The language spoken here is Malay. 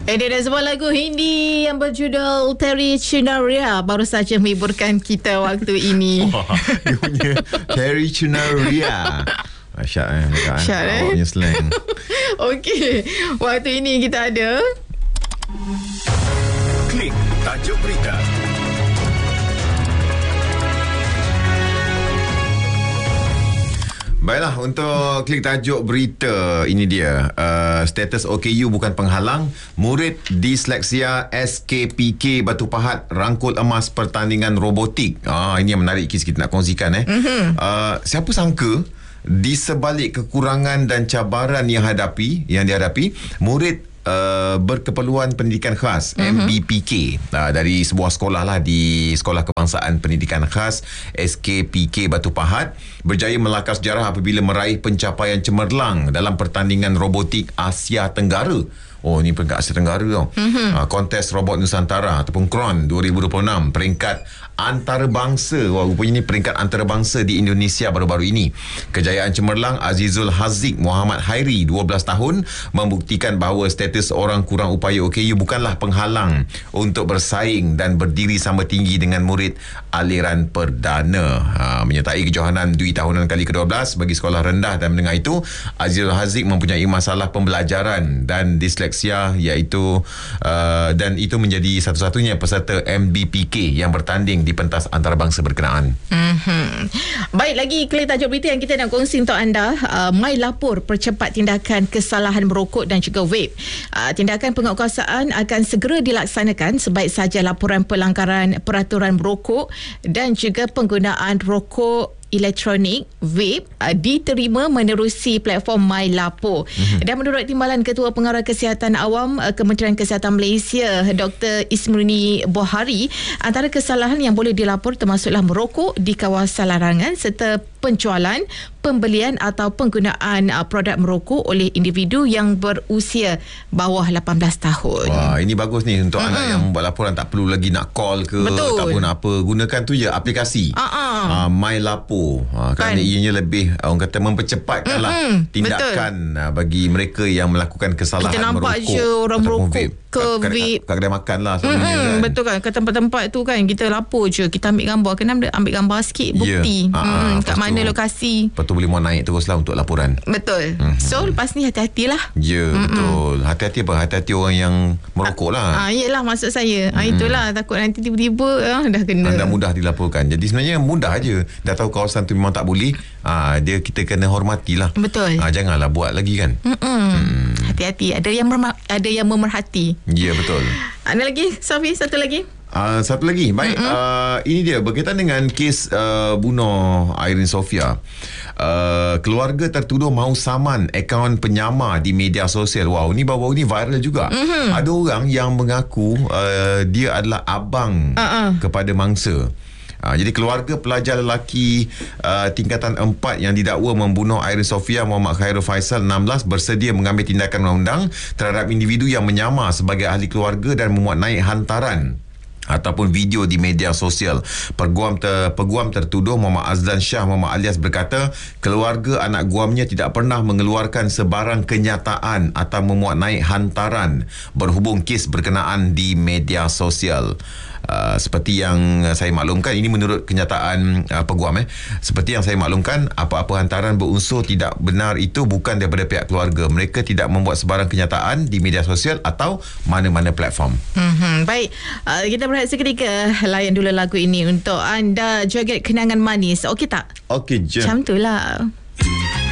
Ini ada sebuah lagu Hindi yang berjudul Terry Chunaria baru saja menghiburkan kita waktu ini. Dia punya Terry Chunaria. Syat Awak punya slang. Okey, waktu ini kita ada Klik tajuk berita. Baiklah, untuk klik tajuk berita, ini dia. Status OKU bukan penghalang. Murid disleksia SKPK Batu Pahat rangkul emas pertandingan robotik. Ini yang menarik kes kita nak kongsikan. Siapa sangka di sebalik kekurangan dan cabaran yang dihadapi, murid berkeperluan pendidikan khas MBPK dari sebuah sekolah lah, di Sekolah Kebangsaan Pendidikan Khas SKPK Batu Pahat berjaya melakar sejarah apabila meraih pencapaian cemerlang dalam pertandingan robotik Asia Tenggara. Ini peringkat Asia Tenggara tau. Kontes Robot Nusantara ataupun KRON 2026, peringkat antarabangsa. Rupanya ni peringkat antarabangsa di Indonesia baru-baru ini. Kejayaan cemerlang Azizul Haziq Muhammad Hairi 12 tahun membuktikan bahawa status orang kurang upaya OKU bukanlah penghalang untuk bersaing dan berdiri sama tinggi dengan murid aliran perdana. Menyertai kejohanan Dwi tahunan kali ke-12 bagi sekolah rendah dan menengah itu, Azizul Haziq mempunyai masalah pembelajaran dan disleksia, iaitu dan itu menjadi satu-satunya peserta MBPK yang bertanding di pentas antarabangsa berkenaan. Baik, lagi klik tajuk berita yang kita nak kongsi untuk anda. My Lapor percepat tindakan kesalahan merokok dan juga vape. Tindakan penguatkuasaan akan segera dilaksanakan sebaik saja laporan pelanggaran peraturan merokok dan juga penggunaan rokok elektronik vape diterima menerusi platform My Lapor. Dan menurut Timbalan Ketua Pengarah Kesihatan Awam Kementerian Kesihatan Malaysia, Dr. Ismrini Bohari, antara kesalahan yang boleh dilapor termasuklah merokok di kawasan larangan serta penjualan, pembelian atau penggunaan produk merokok oleh individu yang berusia bawah 18 tahun. Wah, ini bagus ni untuk anak yang buat laporan, tak perlu lagi nak call ke. Betul. Tak pun apa, gunakan tu je aplikasi My Lapor. Kerana ianya lebih orang kata mempercepatkan lah tindakan bagi mereka yang melakukan kesalahan kita nampak merokok. je orang merokok ke vape kat kedai makan lah selalunya kan. Betul kan, ke tempat-tempat tu kan kita lapor je, kita ambil gambar, kena ambil gambar sikit bukti kat mana lokasi. Lepas tu boleh mau naik terus lah untuk laporan. Betul. So lepas ni hati-hatilah. Betul. Hati-hati apa? Hati-hati orang yang merokok lah. Yelah maksud saya. Itulah, takut nanti tiba-tiba dah kena. Dah mudah dilaporkan. Jadi sebenarnya mudah je. Dah tahu kawasan tu memang tak boleh. Kita kena hormatilah. Betul. Janganlah buat lagi kan. Hati-hati. Ada yang memerhati. Ya, betul. Ada lagi, Safi? Satu lagi? Satu lagi. Baik, ini dia berkaitan dengan kes bunuh Irene Sofia. Keluarga tertuduh mahu saman akaun penyamar di media sosial. Wow, ni baru-baru ni viral juga. Ada orang yang mengaku dia adalah abang kepada mangsa. Jadi keluarga pelajar lelaki tingkatan 4 yang didakwa membunuh Irene Sofia Muhammad Khairul Faisal 16 bersedia mengambil tindakan undang-undang terhadap individu yang menyamar sebagai ahli keluarga dan memuat naik hantaran ataupun video di media sosial. Peguam tertuduh Muhammad Azlan Shah Muhammad alias berkata keluarga anak guamnya tidak pernah mengeluarkan sebarang kenyataan atau memuat naik hantaran berhubung kes berkenaan di media sosial. Seperti yang saya maklumkan, ini menurut kenyataan peguam, seperti yang saya maklumkan, apa-apa hantaran berunsur tidak benar itu bukan daripada pihak keluarga. Mereka tidak membuat sebarang kenyataan di media sosial atau mana-mana platform. Baik, kita berehat seketika, layan dulu lagu ini untuk anda. Joget Kenangan Manis. Okey tak? Okey je. Macam tu lah.